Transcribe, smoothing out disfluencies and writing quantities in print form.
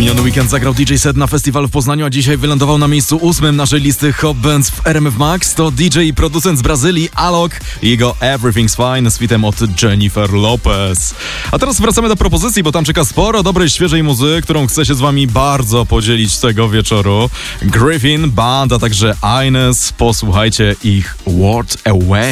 Miniony weekend zagrał DJ set na festiwalu w Poznaniu, a dzisiaj wylądował na miejscu 8 naszej listy Hot Bands w RMF Max. To DJ i producent z Brazylii, Alok i jego Everything's Fine z fitem od Jennifer Lopez. A teraz wracamy do propozycji, bo tam czeka sporo dobrej, świeżej muzyki, którą chcę się z wami bardzo podzielić tego wieczoru. Griffin Band, a także Ines. Posłuchajcie ich Word Away.